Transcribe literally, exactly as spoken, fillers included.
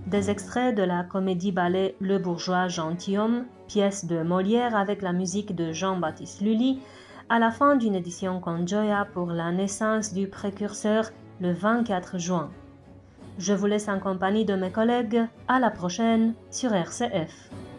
des extraits de la comédie-ballet Le bourgeois gentilhomme, pièce de Molière avec la musique de Jean-Baptiste Lully, à la fin d'une édition Conjoya pour la naissance du précurseur le vingt-quatre juin. Je vous laisse en compagnie de mes collègues. À la prochaine sur R C F.